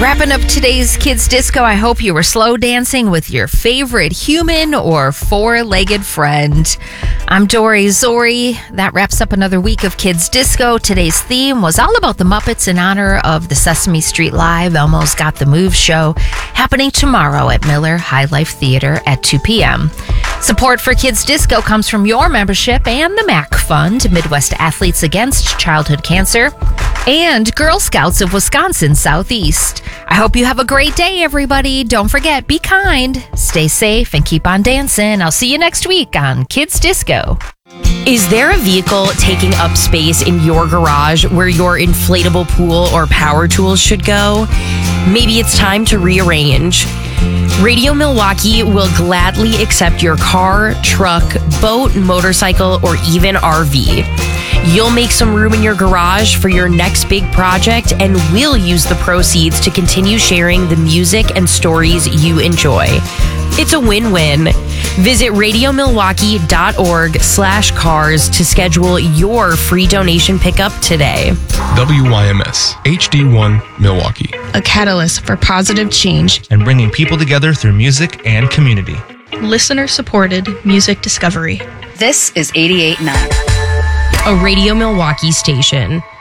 Wrapping up today's Kids Disco, I hope you were slow dancing with your favorite human or four-legged friend. I'm Dory Zori. That wraps up another week of Kids Disco. Today's theme was all about the Muppets in honor of the Sesame Street Live Elmo's Got the Move show happening tomorrow at Miller High Life Theater at 2 p.m. Support for Kids Disco comes from your membership and the MAC Fund, Midwest Athletes Against Childhood Cancer, and Girl Scouts of Wisconsin Southeast. I hope you have a great day, everybody. Don't forget, be kind, stay safe, and keep on dancing. I'll see you next week on Kids Disco. Is there a vehicle taking up space in your garage where your inflatable pool or power tools should go? Maybe it's time to rearrange. Radio Milwaukee will gladly accept your car, truck, boat, motorcycle, or even RV. You'll make some room in your garage for your next big project, and we'll use the proceeds to continue sharing the music and stories you enjoy. It's a win-win. Visit radiomilwaukee.org/cars to schedule your free donation pickup today. WYMS HD1 Milwaukee. A catalyst for positive change and bringing people together through music and community. Listener-supported music discovery. This is 88.9. A Radio Milwaukee station.